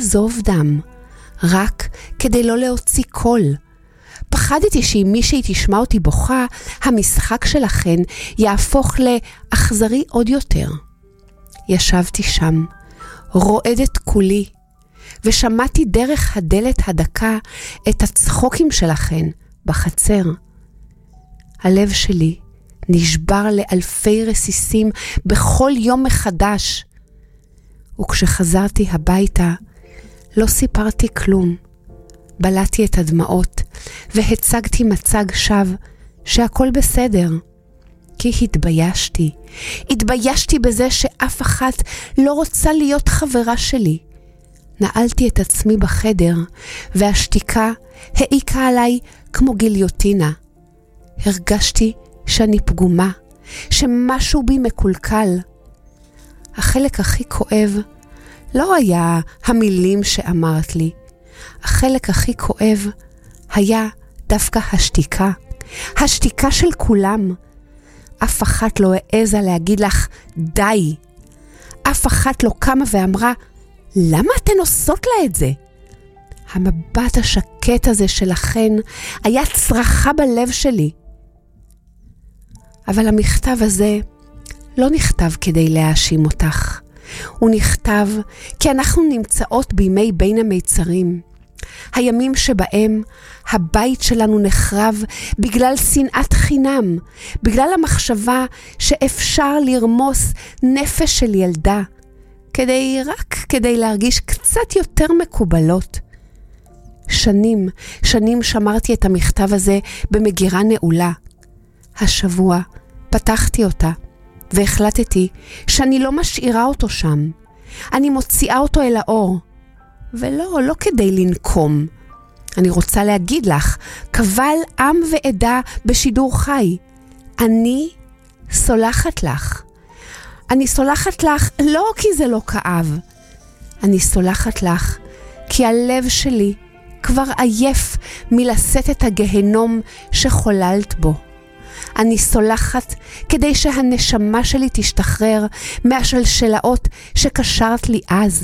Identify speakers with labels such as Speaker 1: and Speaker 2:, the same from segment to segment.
Speaker 1: לזוב דם, רק כדי לא להוציא קול. פחדתי שאם מישהי תשמע אותי בוכה, המשחק שלכן יהפוך לאכזרי עוד יותר. ישבתי שם, רועדת כולי, ושמעתי דרך הדלת הדקה את הצחוקים שלכן בחצר. הלב שלי נשבר לאלפי רסיסים בכל יום מחדש. וכשחזרתי הביתה, לא סיפרתי כלום. בלעתי את הדמעות והצגתי מצג שווא שהכל בסדר. כי התביישתי בזה שאף אחת לא רוצה להיות חברה שלי. נעלתי את עצמי בחדר והשתיקה העיקה עליי כמו גיליוטינה. הרגשתי שאני פגומה, שמשהו בי מקולקל. החלק הכי כואב לא היה המילים שאמרת לי. החלק הכי כואב היה דווקא השתיקה. השתיקה של כולם. אף אחת לא העזה להגיד לך די. אף אחת לא קמה ואמרה, למה אתן עושות לה את זה? המבט השקט הזה שלכן היה צרחה בלב שלי. אבל המכתב הזה לא נכתב כדי להאשים אותך. הוא נכתב כי אנחנו נמצאות בימי בין המיצרים. הימים שבהם הבית שלנו נחרב בגלל שנאת חינם, בגלל המחשבה שאפשר לרמוס נפש של ילדה, רק כדי להרגיש קצת יותר מקובלות. שנים שמרתי את המכתב הזה במגירה נעולה. השבוע פתחתי אותה והחלטתי שאני לא משאירה אותו שם. אני מוציאה אותו אל האור. ולא כדי לנקום. אני רוצה להגיד לך, קבל עם ועדה בשידור חי. אני סולחת לך. אני סולחת לך לא כי זה לא כאב. אני סולחת לך כי הלב שלי כבר עייף מלשאת את הגהנום שחוללת בו. אני סולחת כדי שהנשמה שלי תשתחרר מהשלשלאות שקשרת לי אז.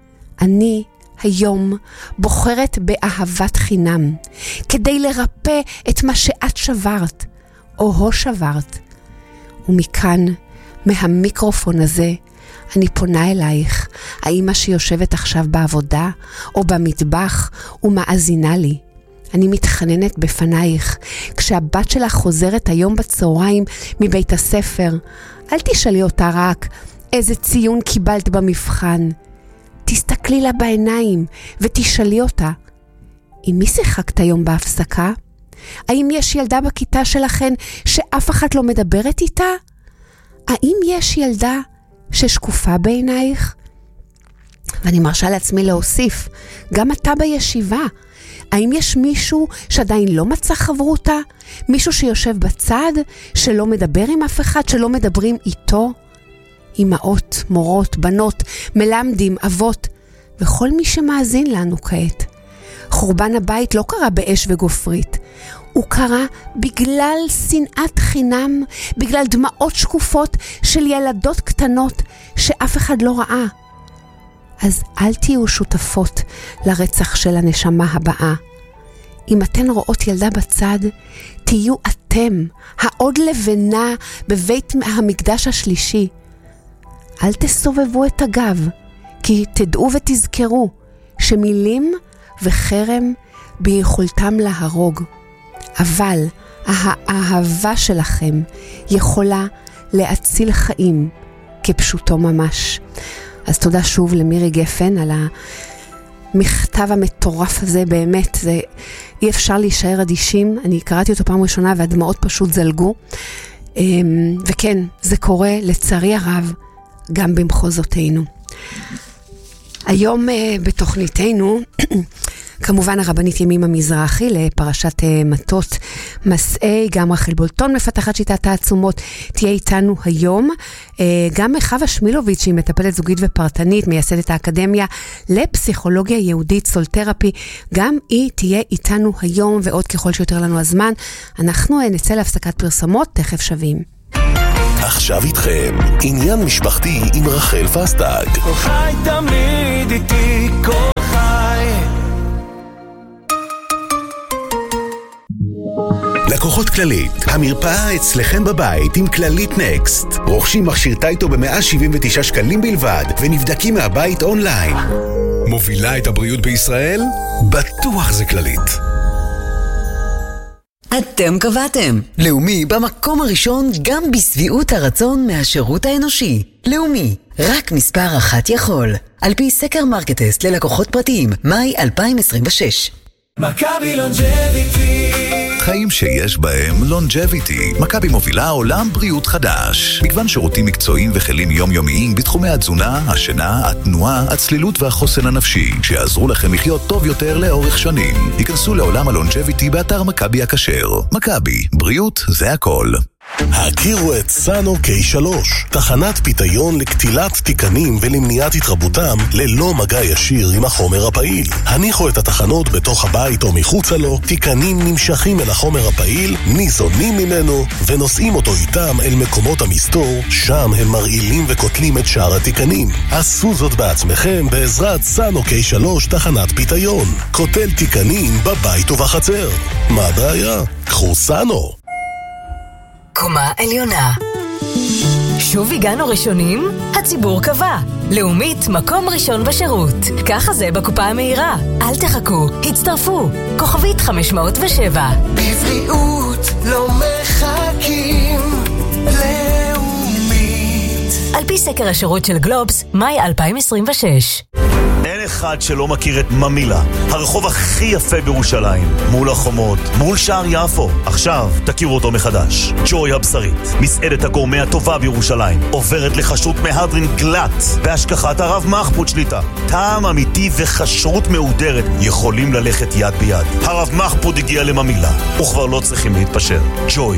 Speaker 1: אני היום בוחרת באהבת חינם, כדי לרפא את מה שאת שברת, או הו שברת. ומכאן, מהמיקרופון הזה, אני פונה אלייך, האמא שיושבת עכשיו בעבודה, או במטבח, ומאזינה לי. אני מתחננת בפנייך, כשהבת שלך חוזרת היום בצהריים מבית הספר, אל תשאלי אותה רק איזה ציון קיבלת במבחן. תסתכלי לה בעיניים ותשאלי אותה, עם מי שיחקת היום בהפסקה? האם יש ילדה בכיתה שלכן שאף אחת לא מדברת איתה? האם יש ילדה ששקופה בעינייך? ואני מרשה לעצמי להוסיף, גם אתה בישיבה. האם יש מישהו שעדיין לא מצא חברותה? מישהו שיושב בצד, שלא מדבר עם אף אחד, שלא מדברים איתו? אמהות, מורות, בנות, מלמדים, אבות, וכל מי שמאזין לנו כעת. חורבן הבית לא קרה באש וגופרית. הוא קרה בגלל שנאת חינם, בגלל דמעות שקופות של ילדות קטנות שאף אחד לא ראה. אז אל תהיו שותפות לרצח של הנשמה הבאה. אם אתן רואות ילדה בצד, תהיו אתם, העוד לבנה בבית המקדש השלישי. אל תסובבו את הגב, כי תדעו ותזכרו שמילים וחרם ביכולתם להרוג. אבל האהבה שלכם יכולה להציל חיים כפשוטו ממש. אז תודה שוב למירי גפן על המכתב המטורף הזה, באמת, זה אי אפשר להישאר אדישים. אני קראתי אותו פעם ראשונה והדמעות פשוט זלגו. וכן, זה קורה לצערי הרב גם במחוזותינו. היום בתוכניתנו, כמובן הרבנית ימימה מזרחי לפרשת מטות מסעי, גם רחל בולטון מפתחת שיטת העצומות, תהיה איתנו היום. גם חווה שמילוביץ' שהיא מטפלת זוגית ופרטנית, מייסדת האקדמיה לפסיכולוגיה יהודית סולטרפי, גם היא תהיה איתנו היום, ועוד ככל שיותר לנו הזמן. אנחנו נצא להפסקת פרסומות, תכף שווים.
Speaker 2: עכשיו איתכם עניין משפחתי עם רחל פסטג.
Speaker 3: כל חי תמיד איתי, כל חי
Speaker 2: לקוחות כללית, המרפאה אצלכם בבית עם כללית נקסט. רוכשים מכשיר טייטו ב-179 שקלים בלבד, ונבדקים מהבית אונליין. מובילה את הבריאות בישראל? בטוח זה כללית.
Speaker 3: אתם קבעתם. לאומי במקום הראשון גם בסביעות הרצון מהשירות האנושי. לאומי, רק מספר אחת יכול. על פי סקר מרקטסט ללקוחות פרטיים, מאי 2026.
Speaker 4: מכבי לונג'ביטי,
Speaker 2: חיים שיש בהם לונג'ביטי. מכבי מובילה עולם בריאות חדש. מגוון שירותים מקצועיים וכלים יומיומיים בתחומי התזונה, השינה, התנועה, הצלילות והחוסן הנפשי, שיעזרו לכם לחיות טוב יותר לאורך שנים. היכנסו לעולם הלונג'ביטי באתר מכבי הכשר. מכבי, בריאות זה הכל.
Speaker 5: הכירו את סאנו K3, תחנת פיתיון לקטילת תיקנים ולמניעת התרבותם ללא מגע ישיר עם החומר הפעיל. הניחו את התחנות בתוך הבית או מחוצה לו, תיקנים נמשכים אל החומר הפעיל, ניזונים ממנו ונושאים אותו איתם אל מקומות המסתור, שם הם מרעילים וקוטלים את שאר התיקנים. עשו זאת בעצמכם בעזרת סאנו K3 תחנת פיתיון. קוטל תיקנים בבית ובחצר. מה הבעיה? קחו סאנו.
Speaker 3: קומה עליונה. שוב הגענו ראשונים? הציבור קבע. לאומית מקום ראשון בשירות. ככה זה בקופה המהירה. אל תחכו, הצטרפו. כוכבית 507.
Speaker 4: בבריאות לא מחכים. לאומית.
Speaker 3: על פי סקר השירות של גלובס, מאי 2026.
Speaker 6: אין אחד שלא מכיר את ממילה, הרחוב הכי יפה בירושלים, מול החומות, מול שער יפו. עכשיו תכירו אותו מחדש. ג'וי הבשרית, מסעדת הגורמה הטובה בירושלים, עוברת לחשרות מהדרין גלט בהשגחת הרב מחפוד שליטה. טעם אמיתי וחשרות מהודרת יכולים ללכת יד ביד. הרב מחפוד הגיע לממילה, וכבר לא צריכים להתפשר. ג'וי.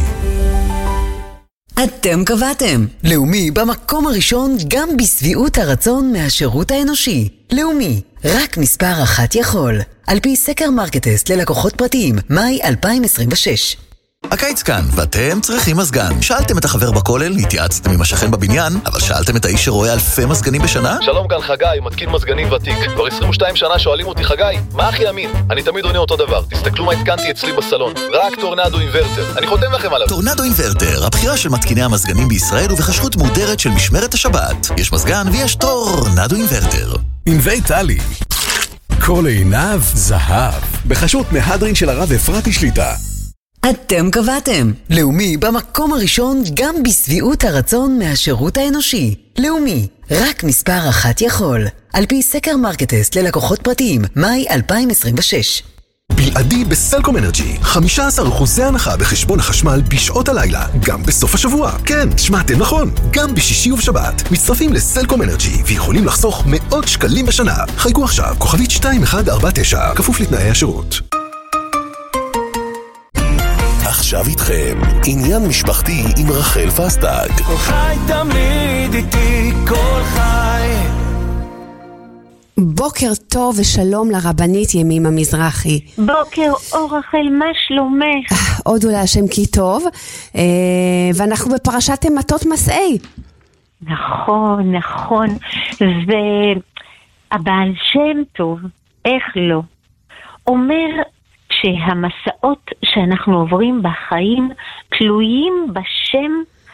Speaker 3: אתם קבעתם. לאומי במקום הראשון גם בסביעות הרצון מהשירות האנושי. לאומי, רק מספר אחת יכול. על פי סקר מרקטסט ללקוחות פרטיים, מאי 2026.
Speaker 2: הקיץ כאן, ואתם צריכים מזגן. שאלתם את החבר בכולל, התייעצתם עם השכן בבניין, אבל שאלתם את האיש שרואה אלפי מזגנים בשנה?
Speaker 7: שלום, כאן חגי, מתקין מזגנים ותיק. כבר 22 שנה שואלים אותי, חגי, מה הכי אמין? אני תמיד עונה אותו דבר. תסתכלו מה התקנתי אצלי בסלון. רק טורנדו אינברטר. אני חותם לכם עליו.
Speaker 2: טורנדו אינברטר, הבחירה של מתקיני המזגנים בישראל ובחשרות מודרת של משמרת השבת. יש מזגן ויש טורנדו אינברטר.
Speaker 5: ענבי טלי, כל עיניו זהב, בחשרות מהדרין של הרב אפרתי שליטה.
Speaker 3: אתם קבעתם. לאומי במקום הראשון גם בסביעות הרצון מהשירות האנושי. לאומי, רק מספר אחת יכול. על פי סקר מרקטסט ללקוחות פרטיים, מאי 2026.
Speaker 5: בלעדי בסלקום אנרג'י, 15% הנחה בחשבון החשמל בשעות הלילה, גם בסוף השבוע. כן, שמעתם נכון, גם בשישי ובשבת. מצטרפים לסלקום אנרג'י ויכולים לחסוך מאות שקלים בשנה. חייגו עכשיו, כוכבית 2149, כפוף לתנאי השירות. עכשיו איתכם, עניין משפחתי עם רחל פסטג.
Speaker 4: כל חי תמיד איתי, כל חי.
Speaker 1: בוקר טוב ושלום לרבנית ימימה מזרחי.
Speaker 8: בוקר אור רחל, מה שלומך?
Speaker 1: הודו להשם כי טוב, ואנחנו בפרשת מטות מסעי.
Speaker 8: נכון, נכון. והבעל שם טוב, איך לא, אומר שהמסעות שאנחנו עוברים בחיים תלויים בשם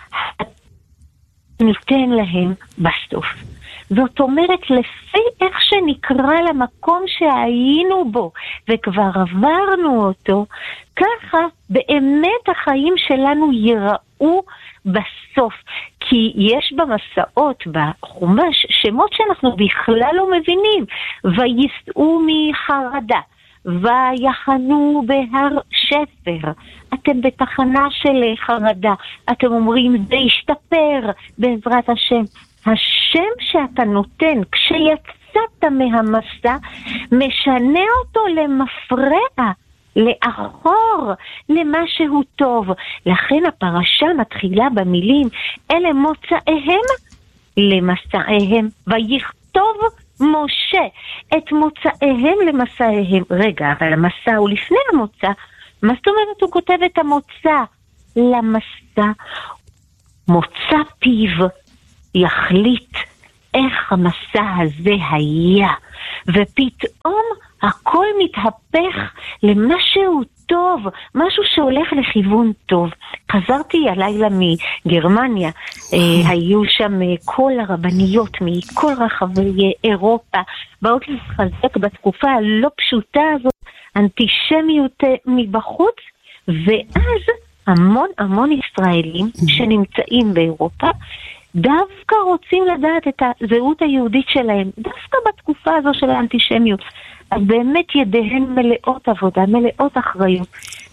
Speaker 8: ניתן להם בסוף. זאת אומרת, לפי איך שנקרא למקום שהיינו בו וכבר עברנו אותו, ככה באמת החיים שלנו ייראו בסוף. כי יש במסעות בחומש שמות שאנחנו בכלל לא מבינים. וייסעו מחרדה, ויחנו בהר שפר. אתם בתחנה של חרדה, אתם אומרים זה ישתפר בעזרת השם. השם שאתה נותן כשיצאת מהמסע משנה אותו למפרע, לאחור, למשהו טוב. לכן הפרשה מתחילה במילים אלה מוצאיהם למסעיהם, ויכתוב משה את מוצאיהם למסעיהם. רגע, אבל המסע הוא לפני המוצא. מה זאת אומרת הוא כותב את המוצא למסע? מוצא פיו יחליט איך המסע הזה היה, ופתאום הכל מתהפך למשהו טוב, משהו שהולך לכיוון טוב. חזרתי הלילה מגרמניה, היו שם כל הרבניות מכל רחבי אירופה, באות לחזק בתקופה הלא פשוטה הזאת, אנטישמיות מבחוץ, ואז המון ישראלים שנמצאים באירופה, דווקא רוצים לדעת את הזהות היהודית שלהם, דווקא בתקופה הזו של האנטישמיות. אז באמת ידיהן מלאות עבודה, מלאות אחריות.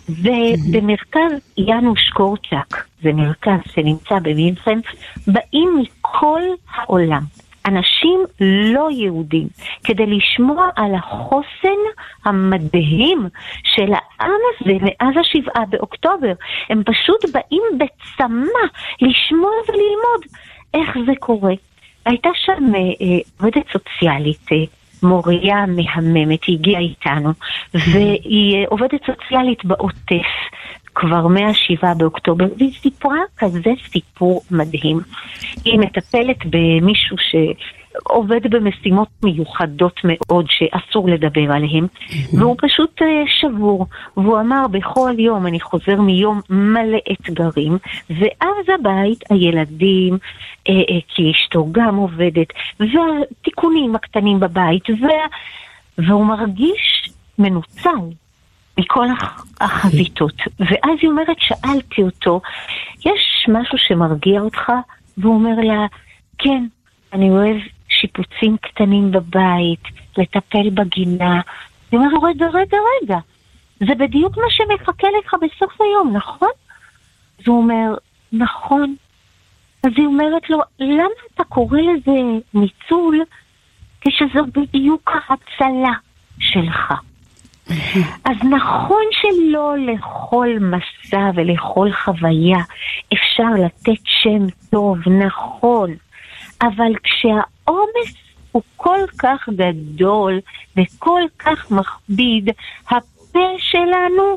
Speaker 8: ובמרכז יאנוש קורצ'אק, זה מרכז שנמצא במינכן, באים מכל העולם, אנשים לא יהודים, כדי לשמוע על החוסן המדהים של העם הזה מאז 7 באוקטובר. הם פשוט באים בצמא לשמוע וללמוד איך זה קורה. הייתה שם עובדת סוציאלית, מוריה מהממת, היא הגיעה איתנו, והיא עובדת סוציאלית בעוטף כבר מה-7 באוקטובר, והיא סיפרה כזה סיפור מדהים. היא מטפלת במישהו שעובד במשימות מיוחדות מאוד שאסור לדבר עליהם, והוא פשוט שבור, והוא אמר בכל יום אני חוזר מיום מלא אתגרים, ואז הבית, הילדים, כי אשתו גם עובדת, והתיקונים הקטנים בבית, והוא מרגיש מנוצל מכל החזיתות. ואז היא אומרת, שאלתי אותו, יש משהו שמרגיע אותך? והוא אומר לה, כן, אני אוהב שיפוצים קטנים בבית, לטפל בגינה. היא אומרת, רגע, זה בדיוק מה שמחכה לך בסוף היום, נכון? אז הוא אומר, נכון. אז היא אומרת לו, למה אתה קורא לזה ניצול, כשזו בדיוק ההצלה שלך? אז נכון שלא לכל מסע ולכל חוויה אפשר לתת שם טוב, נכון, אבל כשהעומס הוא כל כך גדול וכל כך מכביד, הפה שלנו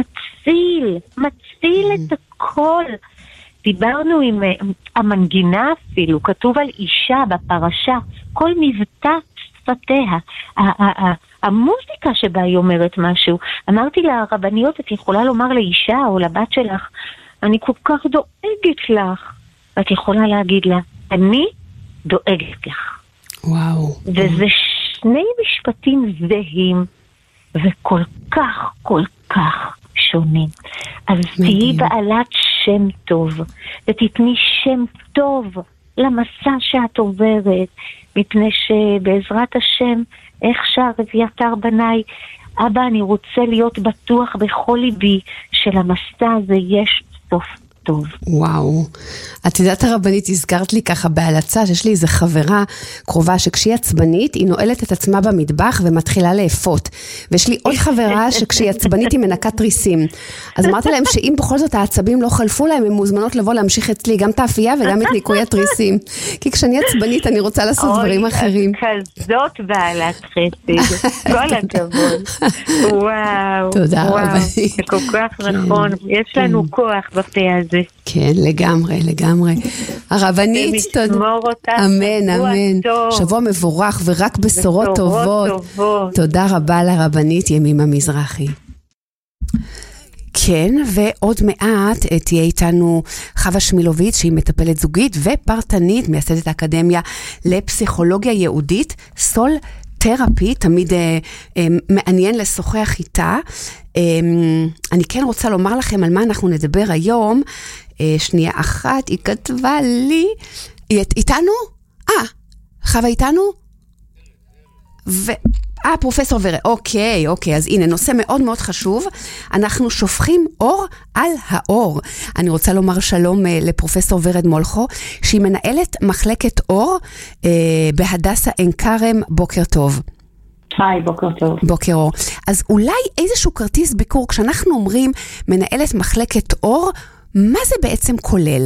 Speaker 8: מציל את הכל. דיברנו עם המנגינה אפילו, כתוב על אישה בפרשה, כל מבטא שפתיה, המוזיקה שבה היא אומרת משהו. אמרתי לרבניות, את יכולה לומר לאישה או לבת שלך, אני כל כך דואגת לך. ואת יכולה להגיד לה, אני דואגת לך.
Speaker 1: וואו.
Speaker 8: וזה שני משפטים זהים, וכל כך שונים. אז תהיי בעלת שם טוב, ותתני שם טוב למסע שאת עוברת, מפני שבעזרת השם, איך שהרביעתר בניי, אבא, אני רוצה להיות בטוח בכל ליבי שלמסע הזה יש סוף טוב.
Speaker 1: וואו. את יודעת הרבנית, הזכרת לי ככה בהלצה, שיש לי איזו חברה קרובה שכשהיא עצבנית, היא נועלת את עצמה במטבח ומתחילה לאפות. ויש לי עוד חברה שכשהיא עצבנית היא מנקת תריסים. אז אמרתי להם שאם בכל זאת העצבים לא חלפו להם, הם מוזמנות לבוא להמשיך אצלי גם את האפייה וגם את ניקוי התריסים. כי כשאני עצבנית אני רוצה לעשות דברים אחרים.
Speaker 8: כזאת בעלת חסד. כל הכבוד. וואו.
Speaker 1: תודה רבנית.
Speaker 8: זה כל כך נכון. יש לנו כוח בפה הזה.
Speaker 1: כן, לגמרי. הרבנית, אמן. שבוע מבורך ורק בשורות טובות. תודה רבה לרבנית ימימה מזרחי. כן, ועוד מעט תהיה איתנו חווה שמילוביץ, שהיא מטפלת זוגית ופרטנית, מייסדת האקדמיה לפסיכולוגיה יהודית, סול תרפי, תמיד מעניין לשוחח איתה. אני כן רוצה לומר לכם על מה אנחנו נדבר היום. שנייה אחת, היא כתבה לי, היא איתנו? חווה איתנו? פרופסור ורד, אוקיי, אז הנה, נושא מאוד מאוד חשוב, אנחנו שופכים אור על האור. אני רוצה לומר שלום לפרופסור ורד מולכו, שהיא מנהלת מחלקת אור בהדסה עין כרם. בוקר טוב.
Speaker 9: היי, בוקר טוב.
Speaker 1: בוקר אור. אז אולי איזשהו כרטיס ביקור, כשאנחנו אומרים מנהלת מחלקת אור, מה זה בעצם כולל?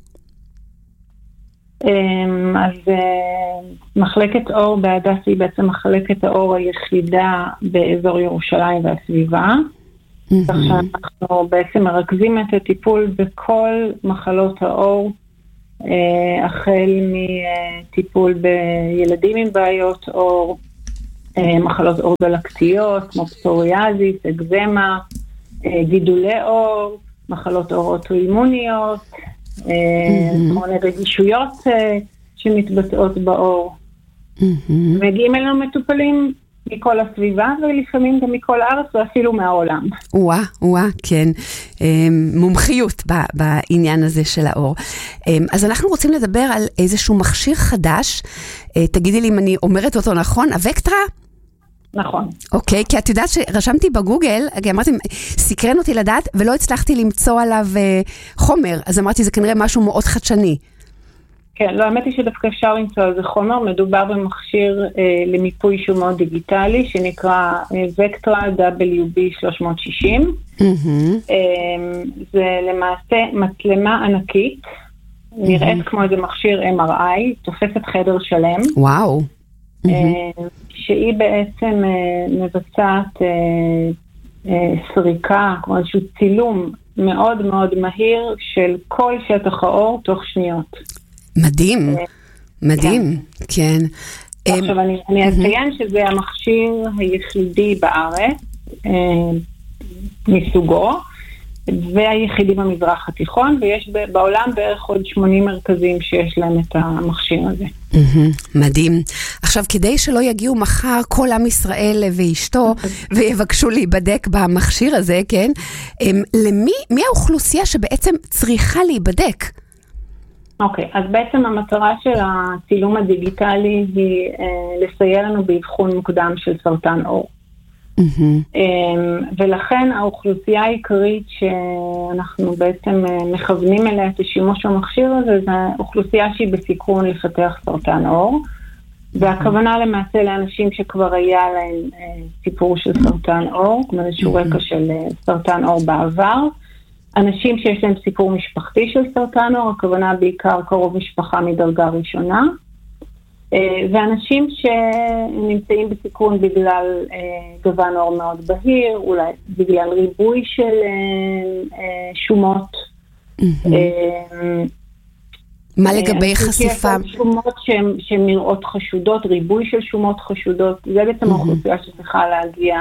Speaker 9: אז מחלקת אור בהדסה היא בעצם מחלקת האור היחידה באזור ירושלים והסביבה. כך שאנחנו בעצם מרכזים את הטיפול בכל מחלות האור, החל מטיפול בילדים עם בעיות אור, מחלות אור דלקתיות כמו פסוריאזיס, אקזמה, גידולי עור, מחלות עור אוטואימוניות, כל מיני רגישויות שמתבטאות בעור. מגיעים אלינו מטופלים מכל הסביבה, ולפעמים גם מכל הארץ, ואפילו מהעולם.
Speaker 1: כן. מומחיות בעניין הזה של האור. אז אנחנו רוצים לדבר על איזשהו מכשיר חדש. תגידי לי אם אני אומרת אותו נכון, הווקטרה?
Speaker 9: נכון.
Speaker 1: אוקיי, כי את יודעת שרשמתי בגוגל, אמרתי, סקרן אותי לדעת, ולא הצלחתי למצוא עליו חומר, אז אמרתי, זה כנראה משהו מאוד חדשני.
Speaker 9: כן, לא, האמת היא שדווקא אפשר למצוא איזה חומר, מדובר במכשיר למיפוי שהוא מאוד דיגיטלי, שנקרא וקטרה WB360. זה למעשה מצלמה ענקית, נראית כמו איזה מכשיר MRI, תופסת חדר שלם.
Speaker 1: וואו.
Speaker 9: שהיא בעצם מבצעת סריקה, כמו איזשהו צילום מאוד מאוד מהיר של כל שטח העור תוך שניות.
Speaker 1: מדהים, כן.
Speaker 9: עכשיו אני אציין שזה המכשיר היחידי בארץ מסוגו, והיחידי במזרח התיכון, ויש בעולם בערך עוד 80 מרכזים שיש להם את המכשיר הזה.
Speaker 1: מדהים. עכשיו, כדי שלא יגיעו מחר כל עם ישראל ואשתו, ויבקשו להיבדק במכשיר הזה, כן? מי האוכלוסייה שבעצם צריכה להיבדק?
Speaker 9: אוקיי, אז בעצם המטרה של הצילום הדיגיטלי היא לסייע לנו באבחון מוקדם של סרטן עור. ולכן האוכלוסייה העיקרית שאנחנו בעצם מכוונים אליה את השימוש במכשיר הזה, זה אוכלוסייה שהיא בסיכון לפתח סרטן עור, והכוונה למעשה לאנשים שכבר היה להם סיפור של סרטן עור, כמו איזשהו רקע של סרטן עור בעבר, אנשים שיש להם סיפור משפחתי של סרטן עור, הכוונה בעיקר קרוב משפחה מדרגה ראשונה, ואנשים שנמצאים בסיכון בגלל גוון עור מאוד בהיר, אולי בגלל ריבוי של שומות.
Speaker 1: מה לגבי חשיפה?
Speaker 9: שומות שהן נראות חשודות, ריבוי של שומות חשודות, זה בעצם האוכלוסייה שצריכה להגיע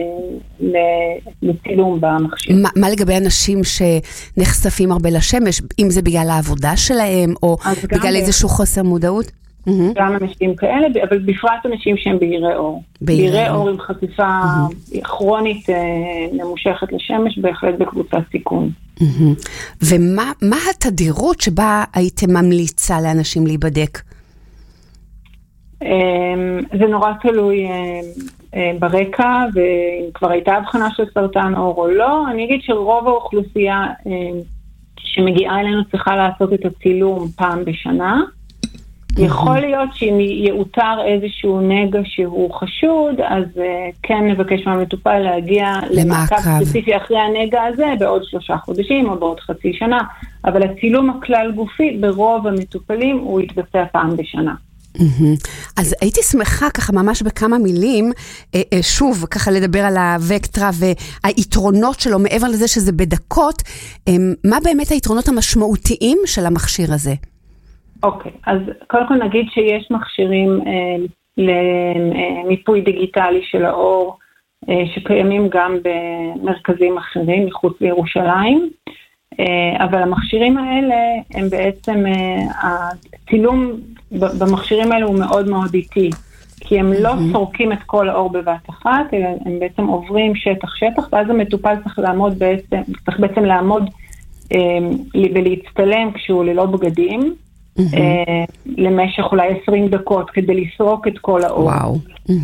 Speaker 9: לצילום במכשיר.
Speaker 1: מה לגבי אנשים שנחשפים הרבה לשמש, אם זה בגלל העבודה שלהם, או בגלל איזשהו חוסר מודעות?
Speaker 9: גם אנשים כאלה, אבל בפרט אנשים שהם בהירי עור. בהירי עור עם חשיפה כרונית ממושכת לשמש, בהחלט בקבוצת סיכון.
Speaker 1: ומה התדירות שבה הייתם ממליצה לאנשים להיבדק?
Speaker 9: זה נורא תלוי ברקע, ואם כבר הייתה הבחנה של סרטן עור או לא. אני אגיד שרוב האוכלוסייה שמגיעה אלינו צריכה לעשות את הצילום פעם בשנה. יכול להיות שאם יאותר איזשהו נגע שהוא חשוד, אז כן נבקש מהמטופל להגיע למעקב ספציפי אחרי הנגע הזה בעוד 3 חודשים או בעוד חצי שנה, אבל הצילום הכלל גופי ברוב המטופלים הוא יתבצע פעם בשנה.
Speaker 1: אז הייתי שמחה ככה ממש בכמה מילים, שוב ככה לדבר על הווקטרה והיתרונות שלו, מעבר לזה שזה בדקות, מה באמת היתרונות המשמעותיים של המכשיר הזה?
Speaker 9: אוקיי, אז קודם כל נגיד שיש מכשירים למיפוי דיגיטלי של העור, שקיימים גם במרכזים אחרים מחוץ לירושלים, אבל המכשירים האלה הם בעצם, הצילום במכשירים האלה הוא מאוד מאוד איטי, כי הם לא סורקים את כל העור בבת אחת, אלא הם בעצם עוברים שטח, ואז המטופל צריך בעצם לעמוד ולהצטלם כשהוא ללא בגדים, למשך אולי 20 דקות כדי לסרוק את כל העור.
Speaker 1: וואו.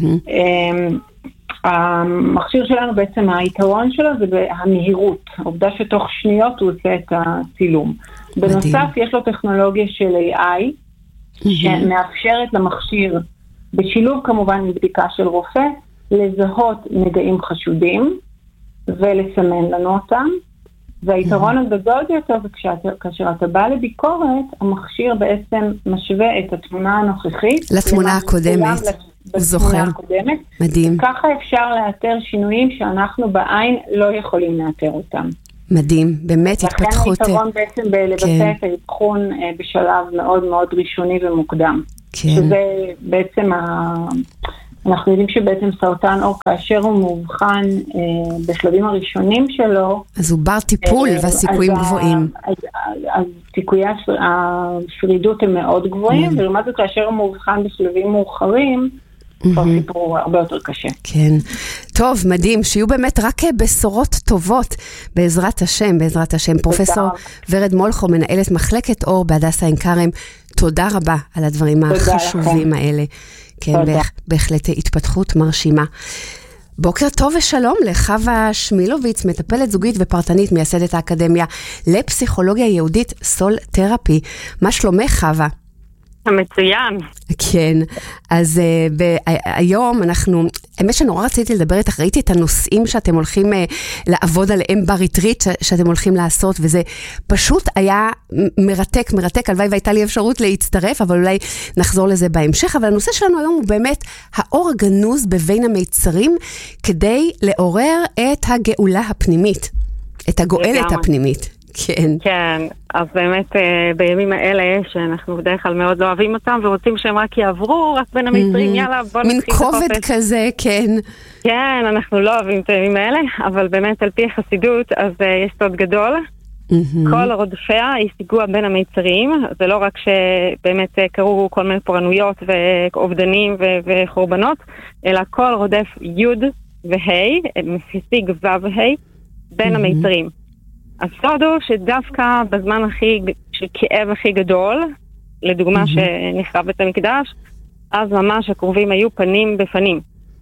Speaker 9: המכשיר שלנו בעצם היתרון שלו זה המהירות, העובדה שתוך שניות הוא עושה את הצילום. בנוסף יש לו טכנולוגיה של AI שמאפשרת למכשיר, בשילוב כמובן עם בדיקה של רופא, לזהות נגעים חשודים ולסמן לנו אותם. והיתרון הגדול ביותר זה כאשר אתה בא לביקורת, המכשיר בעצם משווה את התמונה הנוכחית
Speaker 1: לתמונה הקודמת.
Speaker 9: בתמונה הקודמת.
Speaker 1: מדהים.
Speaker 9: ככה אפשר לאתר שינויים שאנחנו בעין לא יכולים לאתר אותם.
Speaker 1: מדהים, באמת התפתחות.
Speaker 9: לכן היתרון בעצם בלבצע את האבחון בשלב מאוד מאוד ראשוני ומוקדם.
Speaker 1: כן.
Speaker 9: שזה בעצם אנחנו יודעים שבעצם סרטן עור, כאשר הוא מאובחן בשלבים הראשונים שלו,
Speaker 1: אז הוא בר טיפול והסיכויים גבוהים.
Speaker 9: אז סיכויי השרידות הם מאוד גבוהים, ולעומת זאת כאשר הוא מאובחן בשלבים מאוחרים, כבר סיפור הרבה יותר קשה.
Speaker 1: כן. טוב, מדהים, שיהיו באמת רק בשורות טובות, בעזרת השם, בעזרת השם. פרופסור ורד מולכו, מנהלת מחלקת עור בהדסה עין כרם, תודה רבה על הדברים החשובים האלה. כן, בהחלט התפתחות מרשימה. בוקר טוב ושלום לחווה שמילוביץ, מטפלת זוגית ופרטנית, מייסדת האקדמיה לפסיכולוגיה יהודית סול תרפי. מה שלומך, חווה?
Speaker 10: מצוין.
Speaker 1: כן, אז היום אנחנו, האמת שנורא רציתי לדבר איתך, ראיתי את הנושאים שאתם הולכים לעבוד עליהם בריטריט שאתם הולכים לעשות, וזה פשוט היה מרתק, הלוואי והייתה לי אפשרות להצטרף, אבל אולי נחזור לזה בהמשך, אבל הנושא שלנו היום הוא באמת האור הגנוז בבין המיצרים, כדי לעורר את הגאולה הפנימית, את הגואלת הפנימית. כן.
Speaker 10: כן, אז באמת בימים האלה שאנחנו בדרך כלל מאוד לא אוהבים אותם ורוצים שהם רק יעברו, רק בין המצרים, יאללה, בוא נתחיל את החופש.
Speaker 1: מין כובד כזה, כן.
Speaker 10: כן, אנחנו לא אוהבים את הימים האלה, אבל באמת על פי החסידות, אז יש סוד גדול. כל רודפיה השיגוה בין המצרים, זה לא רק שבאמת קרו כל מיני פורענויות ואובדנים וחורבנות, אלא כל רודף י' וה', משיג ו' וה', בין המצרים. הסוד הוא שדווקא בזמן של כאב הכי גדול, לדוגמה שנחרב בית המקדש, אז ממש הקרובים היו פנים בפנים.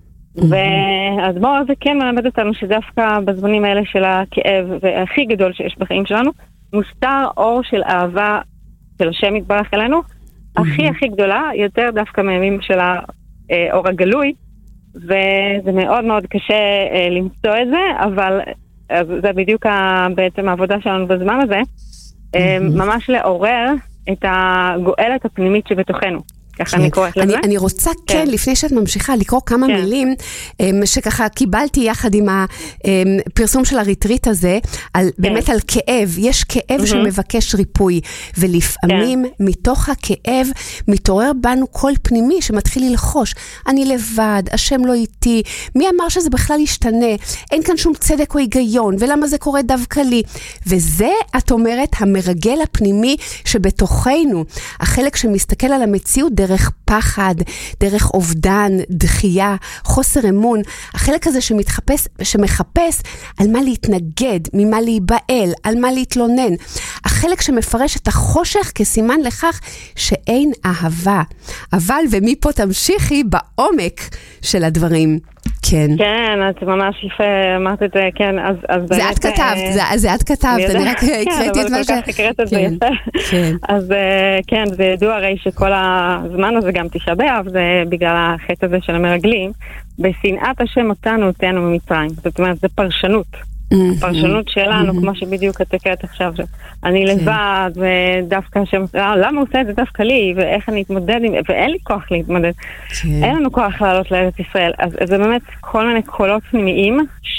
Speaker 10: והאדמו"ר הזה כן מלמד אותנו שדווקא בזמנים האלה של הכאב והכי גדול שיש בחיים שלנו, מוסתר אור של אהבה של השם יתברך אלינו, הכי גדולה, יותר דווקא מימים של האור הגלוי, וזה מאוד מאוד קשה למצוא את זה, אבל זה בדיוק בעצם העבודה שלנו בזמן הזה, ממש לעורר את הגואלת הפנימית שבתוכנו. ככה אני קוראת לזה.
Speaker 1: אני רוצה כן, לפני שאת ממשיכה, לקרוא כמה מילים שככה קיבלתי יחד עם הפרסום של הריטריט הזה, באמת על כאב. יש כאב שמבקש ריפוי, ולפעמים מתוך הכאב מתעורר בנו קול פנימי שמתחיל ללחוש, אני לבד, השם לא איתי, מי אמר שזה בכלל ישתנה, אין כאן שום צדק או היגיון, ולמה זה קורה דווקא לי? וזה, את אומרת, המרגל הפנימי שבתוכנו, החלק שמסתכל על המציאות דרך פחד, דרך אובדן, דחייה, חוסר אמון, החלק הזה שמחפש על מה להתנגד, ממה להיבעל, על מה להתלונן, החלק שמפרש את החושך כסימן לכך שאין אהבה. אבל, ומפה תמשיכי בעומק של הדברים. כן.
Speaker 10: כן, את ממש יפה, אמרת את זה, כן, אז
Speaker 1: זה את כתבת, זה את כתבת, אני רק הקראתי את מה ש...
Speaker 10: כן, אבל כל כך הקראת את זה יפה. אז כן, זה ידוע הרי שכל הזמן הזה גם תשעה באב, זה בגלל החטא הזה של המרגלים, בשנאת השם אותנו ממצרים. זאת אומרת, זה פרשנות. הפרשנות שלנו, כמו שבדיוק את הקראת עכשיו, אני לבד, ודווקא השם, למה הוא עושה את זה דווקא לי, ואיך אני אתמודד עם, ואין לי כוח להתמודד. אין לנו כוח לעלות לארץ ישראל. אז זה באמת כל מיני קולות פנימיים,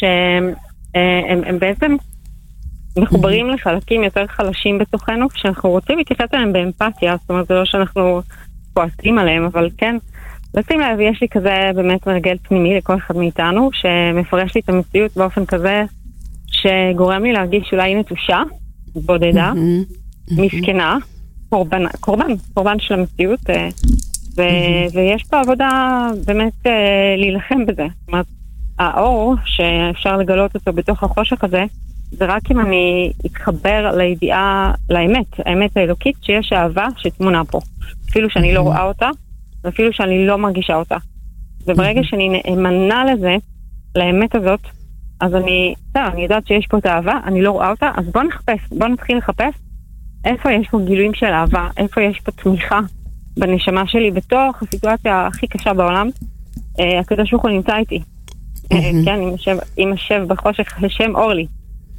Speaker 10: שהם בעצם מחוברים לחלקים יותר חלשים בתוכנו, שאנחנו רוצים להתייחס אליהם באמפתיה, זאת אומרת, זה לא שאנחנו כועסים עליהם, אבל כן, לשים לב, יש לי כזה באמת מרגל פנימי לכל אחד מאיתנו, שמפרש לי את המציאות באופן כזה, שגורם לי להרגיש אולי נטושה, בודדה, מסכנה, קורבן של המציאות, ויש פה עבודה באמת להילחם בזה. זאת אומרת, האור שאפשר לגלות אותו בתוך החושך הזה, זה רק אם אני אתחבר לידיעה, האמת האלוקית, שיש אהבה שתמונה פה. אפילו שאני לא רואה אותה, ואפילו שאני לא מרגישה אותה. וברגע שאני נאמנה לזה, לאמת הזאת, אז אני יודעת שיש פה את האהבה, אני לא רואה אותה, אז בוא נתחיל לחפש איפה יש פה גילויים של אהבה, איפה יש פה תמיכה בנשמה שלי, בתוך הסיטואציה הכי קשה בעולם, הקדוש ברוך הוא נמצא איתי. כן, אם אשב בחושך השם אור לי.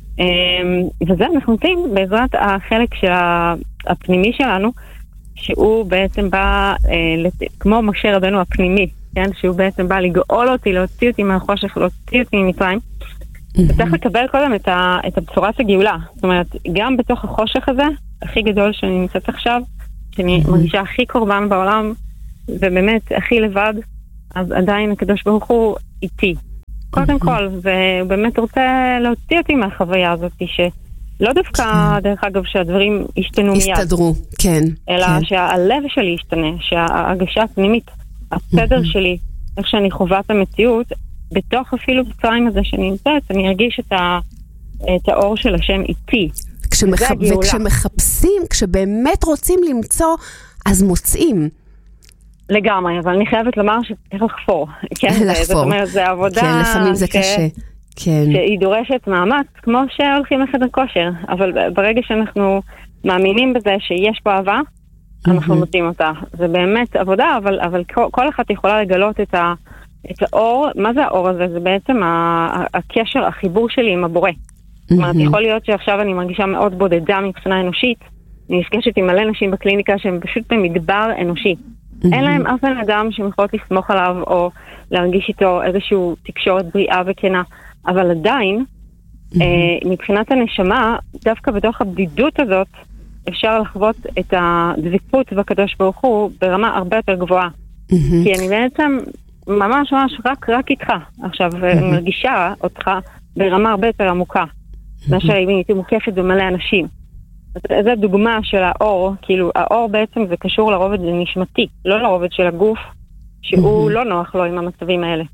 Speaker 10: וזה אנחנו נמצאים בעזרת החלק של הפנימי שלנו, שהוא בעצם בא, כמו משה רבנו הפנימי, כן? שהוא בעצם בא לגאול אותי, להוציא אותי מהחושך, להוציא אותי ממצרים. וצריך לקבל קודם את הבשורת הגאולה. זאת אומרת, גם בתוך החושך הזה, הכי גדול שאני נמצאת עכשיו, שאני מרגישה הכי קורבן בעולם, ובאמת הכי לבד, אז עדיין הקדוש ברוך הוא איתי. קודם כל, והוא באמת רוצה להוציא אותי מהחוויה הזאת, שלא דווקא, דרך אגב, שהדברים ישתנו מיד.
Speaker 1: הסתדרו, כן.
Speaker 10: אלא שהלב שלי ישתנה, שההרגשה הפנימית, הסדר שלי, איך שאני חווה את המציאות, בתוך אפילו בצריים הזה שאני נמצאת, אני ארגיש את האור של השם איתי.
Speaker 1: וכשמחפשים, כשבאמת רוצים למצוא, אז מוצאים.
Speaker 10: לגמרי, אבל אני חייבת לומר שצריך לחפור.
Speaker 1: לחפור.
Speaker 10: זאת אומרת, זה עבודה...
Speaker 1: כן, לפעמים זה קשה. כן.
Speaker 10: שהיא דורשת מאמץ, כמו שהולכים לחדר כושר. אבל ברגע שאנחנו מאמינים בזה שיש פה אהבה, אנחנו מוצאים אותה. זה באמת עבודה, אבל כל אחת יכולה לגלות את האור. מה זה האור הזה? זה בעצם הקשר, החיבור שלי עם הבורא. זאת אומרת, יכול להיות שעכשיו אני מרגישה מאוד בודדה מבחינה אנושית. אני נפגשת עם מלא נשים בקליניקה שהם פשוט במדבר אנושי. אין להם אף בן אדם שהם יכולות לסמוך עליו או להרגיש איתו איזשהו תקשורת בריאה וכנה. אבל עדיין, מבחינת הנשמה, דווקא בתוך הבדידות הזאת, אפשר לחוות את הדבקות בקדוש ברוך הוא ברמה הרבה יותר גבוהה. כי אני בעצם ממש רק איתך. עכשיו, מרגישה אותך ברמה הרבה יותר עמוקה. מאשר אם הייתי מוקפת במלא אנשים. זו דוגמה של האור, כאילו האור בעצם זה קשור לרובד נשמתי, לא לרובד של הגוף, שהוא לא נוח לו עם המצבים האלה.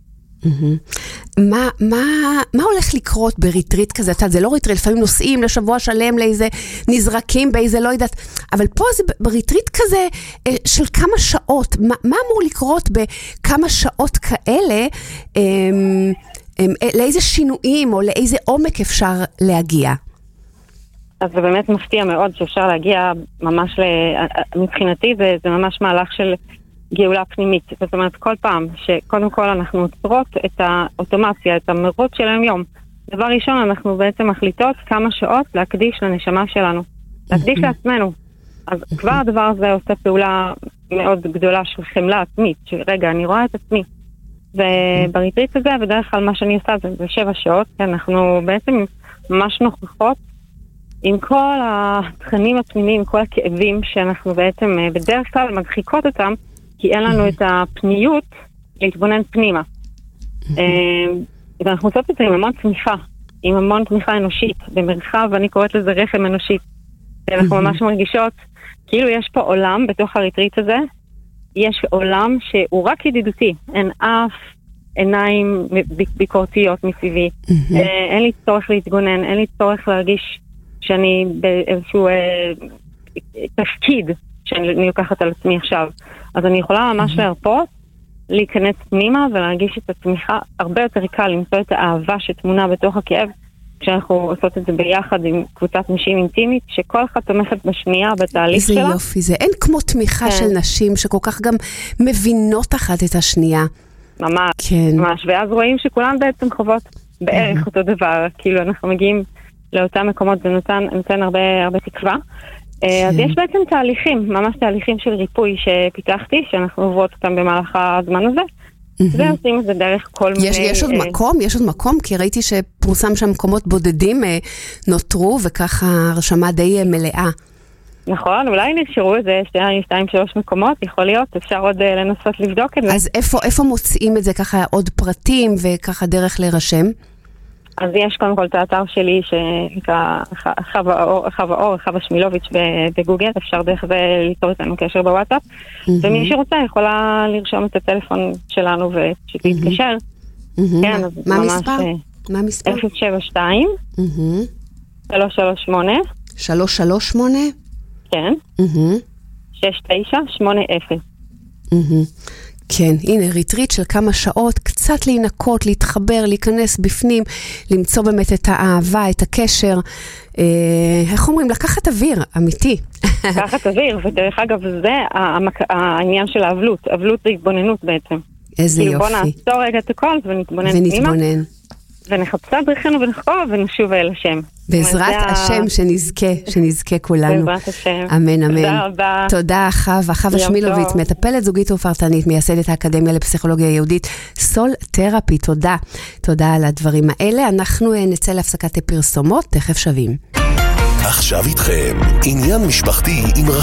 Speaker 1: מה הולך לקרות בריטריט כזה? זה לא ריטריט, לפעמים נוסעים לשבוע שלם לאיזה נזרקים באיזה לא יודעת, אבל פה זה בריטריט כזה של כמה שעות, מה אמור לקרות בכמה שעות כאלה, לאיזה שינויים או לאיזה עומק אפשר להגיע?
Speaker 10: אז זה באמת מפתיע מאוד שאפשר להגיע ממש, מבחינתי זה ממש מהלך של גאולה פנימית. זאת אומרת, כל פעם שקודם כל אנחנו עוצרות את האוטומציה, את המרוץ של היום. דבר ראשון, אנחנו בעצם מחליטות כמה שעות להקדיש לנשמה שלנו. להקדיש לעצמנו. אז כבר הדבר הזה עושה פעולה מאוד גדולה של חמלה עצמית, שרגע, אני רואה את עצמי. ובריטריט הזה, בדרך כלל מה שאני עושה זה 7 שעות, אנחנו בעצם ממש נוכחות עם כל התכנים הפנימיים, כל הכאבים שאנחנו בעצם בדרך כלל מדחיקות אותם, כי אין לנו את הפניות להתבונן פנימה. ואנחנו עושות את זה עם המון תמיכה, עם המון תמיכה אנושית, במרחב, אני קוראת לזה רחם אנושית. אנחנו ממש מרגישות, כאילו יש פה עולם בתוך הריטריט הזה, יש עולם שהוא רק ידידותי, אין אף עיניים ביקורתיות מסביבי, אין לי צורך להתגונן, אין לי צורך להרגיש שאני באיזשהו תפקיד שאני לוקחת על עצמי עכשיו. אז אני יכולה ממש להרפות, להיכנס פנימה ולהרגיש את התמיכה הרבה יותר קל, למצוא את האהבה שתמונה בתוך הכאב, כשאנחנו עושות את זה ביחד עם קבוצת נשים אינטימית, שכל אחד תומכת בשנייה בתהליך שלה.
Speaker 1: איזה יופי, זה אין כמו תמיכה של נשים שכל כך גם מבינות אחת את השנייה.
Speaker 10: ממש, ממש, ואז רואים שכולן בעצם חוות בערך אותו דבר, כאילו אנחנו מגיעים לאותם מקומות ונותן הרבה תקווה. אז יש בעצם תהליכים, ממש תהליכים של ריפוי שפיתחתי, שאנחנו עוברות אותם במהלך הזמן הזה, ועושים את זה דרך כל מיני...
Speaker 1: יש עוד מקום, כי ראיתי שפורסם שם מקומות בודדים נותרו, וככה הרשמה די מלאה.
Speaker 10: נכון, אולי נשארו איזה 2-3 מקומות, יכול להיות, אפשר עוד לנסות לבדוק את זה.
Speaker 1: אז איפה מוצאים את זה, ככה עוד פרטים וככה דרך להירשם?
Speaker 10: אז יש קודם כל את האתר שלי שנקרא חווה שמילוביץ' בגוגל, אפשר דרך זה ליצור איתנו קשר בוואטסאפ, ומי שרוצה יכולה לרשום את הטלפון שלנו ושתתקשר.
Speaker 1: מה המספר?
Speaker 10: 072 338
Speaker 1: 338?
Speaker 10: כן. 6980.
Speaker 1: כן, הנה, ריטריט של כמה שעות, קצת להינקות, להתחבר, להיכנס בפנים, למצוא באמת את האהבה, את הקשר. איך אומרים? לקחת אוויר, אמיתי.
Speaker 10: לקחת אוויר, ודרך אגב, זה העניין של האבלות. אבלות זה התבוננות בעצם.
Speaker 1: איזה יופי.
Speaker 10: בוא נעצור רגע את הכל ונתבונן פנימה. ונחפשה דרכנו ונחקור ונשוב אל השם.
Speaker 1: בעזרת השם שנזכה כולנו.
Speaker 10: בעזרת השם.
Speaker 1: אמן, אמן.
Speaker 10: תודה רבה.
Speaker 1: תודה, חווה שמילוביץ, מטפלת זוגית ופרטנית, מייסדת האקדמיה לפסיכולוגיה יהודית, סול תרפי, תודה. תודה על הדברים האלה. אנחנו נצא להפסקת פרסומות, תכף שווים.
Speaker 5: עכשיו איתכם, עניין משפחתי עם